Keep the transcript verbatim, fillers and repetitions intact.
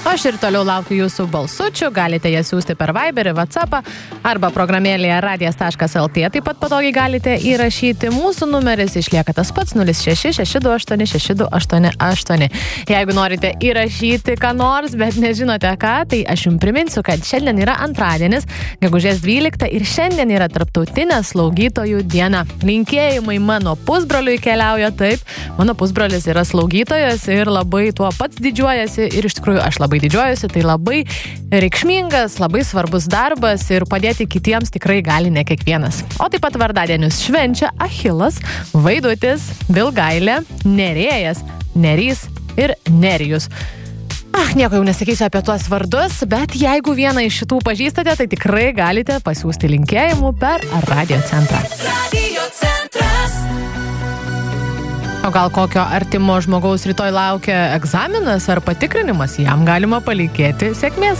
Aš ir toliau laukiu jūsų balsučių, galite jas siūsti per Viberį, WhatsAppą arba programėlėje radijas taškas el tė. Taip pat patogiai galite įrašyti. Mūsų numeris išlieka tas pats nulis šeši šeši du aštuoni šeši du aštuoni aštuoni. Jeigu norite įrašyti ką nors, bet nežinote ką, tai aš jums priminsiu, kad šiandien yra antradienis, gegužės dvylikta ir šiandien yra tarptautinė slaugytojų diena. Linkėjimai mano pusbroliui keliauja taip. Mano pusbrolis yra slaugytojas ir labai tuo pats didžiuojasi ir iš tikrųjų aš labai labai didžiuojusi, tai labai reikšmingas, labai svarbus darbas ir padėti kitiems tikrai gali ne kiekvienas. O taip pat vardadienius švenčia Achilas, Vaidutis, Vilgailė, Nerėjas, Nerys ir Nerijus. Ach, nieko jau nesakysiu apie tuos vardus, bet jeigu vieną iš šitų pažįstate, tai tikrai galite pasiųsti linkėjimų per Radio Centrą. Radio Centras. O gal kokio artimo žmogaus rytoj laukia egzaminas ar patikrinimas, jam galima palinkėti sėkmės.